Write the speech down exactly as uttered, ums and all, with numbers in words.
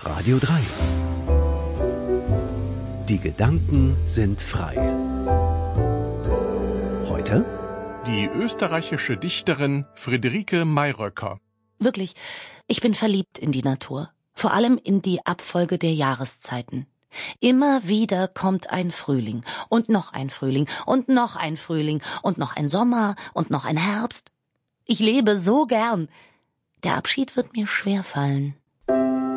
Radio drei. Die Gedanken sind frei. Heute die österreichische Dichterin Friederike Mayröcker. Wirklich, ich bin verliebt in die Natur, vor allem in die Abfolge der Jahreszeiten. Immer wieder kommt ein Frühling und noch ein Frühling und noch ein Frühling und noch ein Sommer und noch ein Herbst. Ich lebe so gern. Der Abschied wird mir schwerfallen.